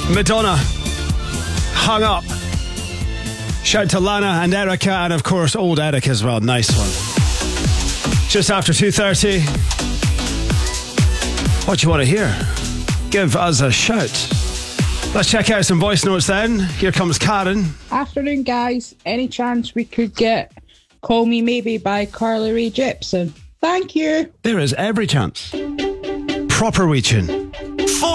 Madonna, Hung Up. Shout to Lana and Erica, and of course old Eric as well. Nice one. Just after 2:30. What do you want to hear? Give us a shout. Let's check out some voice notes then. Here comes Karen. Afternoon, guys. Any chance we could get Call Me Maybe by Carly Rae Jepsen? Thank you. There is every chance. Proper wee tune.